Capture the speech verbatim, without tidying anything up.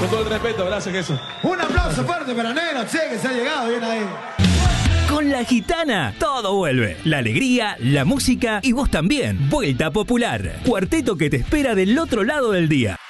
Con todo el respeto, gracias, Jesús. Un aplauso fuerte para Negro, che, que se ha llegado bien ahí. Con La Gitana, todo vuelve. La alegría, la música y vos también. Vuelta Popular. Cuarteto que te espera del otro lado del día.